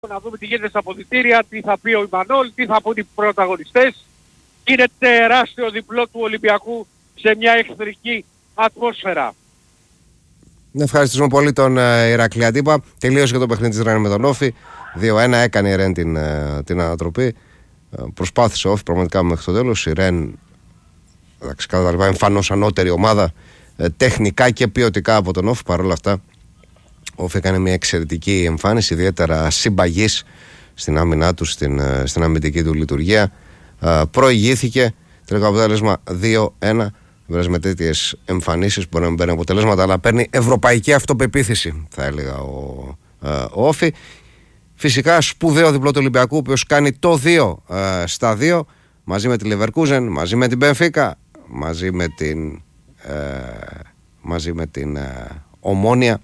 Να δούμε τι γίνεται στα αποδυτήρια, τι θα πει ο Ιμανόλ, τι θα πούν οι πρωταγωνιστές. Είναι τεράστιο διπλό του Ολυμπιακού σε μια εχθρική ατμόσφαιρα. Να ευχαριστήσουμε πολύ τον Ηρακλή Αντίπα. Τελείωσε και το παιχνίδι της Ρεν με τον Όφη. 2-1 έκανε η Ρεν την ανατροπή. Προσπάθησε ο Όφη πραγματικά μέχρι το τέλος. Η Ρεν, κατά τα λοιπά, εμφανώς ανώτερη ομάδα τεχνικά και ποιοτικά από τον Όφη. Παρ' όλα αυτά, ο Όφη έκανε μια εξαιρετική εμφάνιση, ιδιαίτερα συμπαγής στην άμυνά του, στην αμυντική του λειτουργία. Προηγήθηκε. Τελικό αποτέλεσμα 2-1. Με τέτοιες εμφανίσεις μπορεί να μην παίρνει αποτελέσματα, αλλά παίρνει ευρωπαϊκή αυτοπεποίθηση, θα έλεγα ο Όφη. Φυσικά σπουδαίο διπλό του Ολυμπιακού, ο οποίος κάνει το 2-2 μαζί με τη Leverkusen, μαζί με την Μπενφίκα, μαζί με την Ομόνια,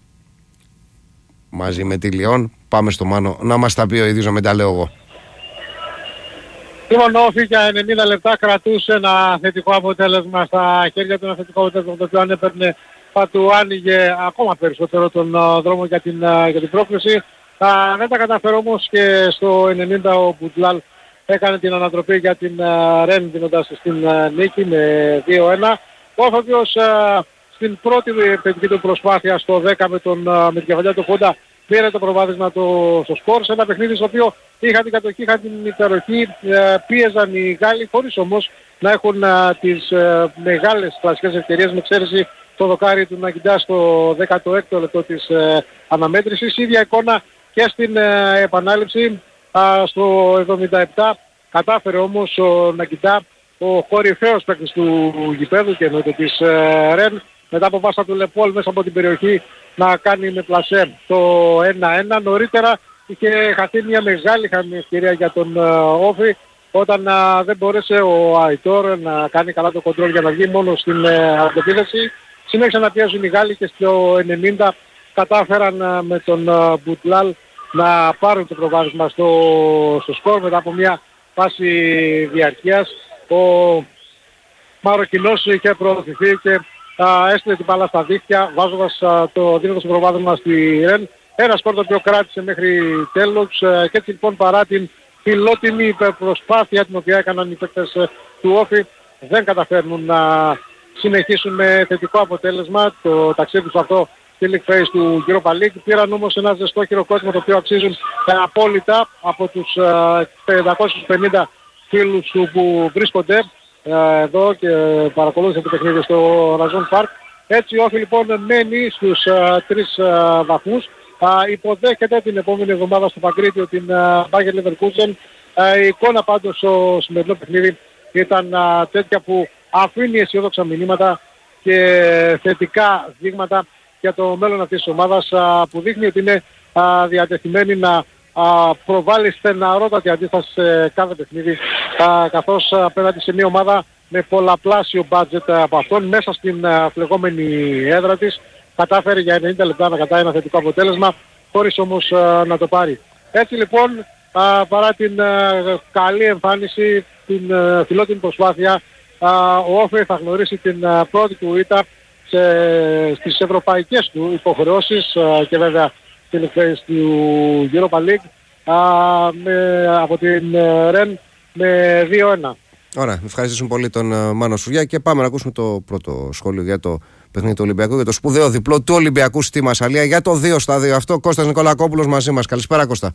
μαζί με τη Λιόν. Πάμε στο Μάνο να μας τα πει ο ίδιος, να μην τα λέω εγώ. Λοιπόν, ο Όφη για 90 λεπτά κρατούσε ένα θετικό αποτέλεσμα στα χέρια του, ένα θετικό αποτέλεσμα το οποίο αν έπαιρνε θα του άνοιγε ακόμα περισσότερο τον δρόμο για την πρόκριση. Δεν τα καταφέρω όμως και στο 90 ο Μπουτλάλ έκανε την ανατροπή για την Ρεν, δίνοντας στην νίκη με 2-1. Ο οποίος στην πρώτη παιδική του προσπάθεια στο 10 με την κεφαλιά του Χόντα πήρε το προβάδισμα στο σκορ, σε ένα παιχνίδι στο οποίο είχαν την κατοχή, είχαν την υπεροχή, πίεζαν οι Γάλλοι χωρίς όμως να έχουν τις μεγάλες κλασικές ευκαιρίες, με εξαίρεση το δοκάρι του Ναγκιντά στο 16ο λεπτό της αναμέτρησης. Ίδια εικόνα και στην επανάληψη στο 77. Κατάφερε όμως ο Ναγκιντά, ο κορυφαίος παίκτης του γηπέδου και εννοείται της Ρεν, μετά από πάσα του Λεπόλ μέσα από την περιοχή να κάνει με πλασέ το 1-1. Νωρίτερα είχε χαθεί μια μεγάλη ευκαιρία για τον Όφη, όταν δεν μπόρεσε ο Αϊτόρ να κάνει καλά το κοντρόλ για να βγει μόνο στην αντεπίθεση. Συνέχισαν να πιέζουν οι Γάλλοι και στο 90 κατάφεραν με τον Μπουτλάλ να πάρουν το προβάδισμα στο σκορ μετά από μια φάση διαρκείας. Ο Μαροκινός είχε προωθηθεί και έστειλε την μπάλα στα δίχτυα, δίνοντας το προβάδισμα στη Ρεν. Ένα σκορ το οποίο κράτησε μέχρι τέλος και έτσι λοιπόν, παρά την φιλότιμη προσπάθεια την οποία έκαναν οι παίκτες του Όφη, δεν καταφέρνουν να συνεχίσουν με θετικό αποτέλεσμα το ταξίδι τους αυτό στη League Phase του Europa League. Πήραν όμως ένα ζεστό χειροκρότημα το οποίο αξίζουν απόλυτα από τους 550 φίλους που βρίσκονται εδώ και παρακολούθησαν το παιχνίδι στο Ραζόν Πάρκ. Έτσι ο Όφη λοιπόν μένει στους 3 βαθμούς. Υποδέχεται την επόμενη εβδομάδα στο Παγκρίτιο την Bayer Leverkusen. Η εικόνα πάντως στο σημερινό παιχνίδι ήταν τέτοια που αφήνει αισιόδοξα μηνύματα και θετικά δείγματα για το μέλλον αυτής της ομάδας, που δείχνει ότι είναι διατεθειμένη να προβάλλει στεναρότατη αντίσταση σε κάθε παιχνίδι, καθώς απέναντι σε μια ομάδα με πολλαπλάσιο budget από αυτόν μέσα στην φλεγόμενη έδρα της κατάφερε για 90 λεπτά να κατάει ένα θετικό αποτέλεσμα, χωρίς όμως να το πάρει. Έτσι λοιπόν, παρά την καλή εμφάνιση, την φιλότιμη προσπάθεια, ο Όφη θα γνωρίσει την πρώτη του ήττα στις ευρωπαϊκές του υποχρεώσεις και βέβαια στην εκπαίδευση του Europa League από την Ρεν με 2-1. Ωραία, ευχαριστήσουμε πολύ τον Μάνο Σουριά και πάμε να ακούσουμε το πρώτο σχόλιο για το παιχνίδι του Ολυμπιακού, για το σπουδαίο διπλό του Ολυμπιακού στη Μασσαλία, για το 2-2 αυτό. Κώστας Νικολακόπουλος μαζί μας. Καλησπέρα Κώστα.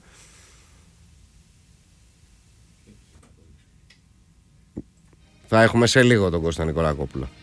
Θα έχουμε σε λίγο τον Κώστα Νικολακόπουλο.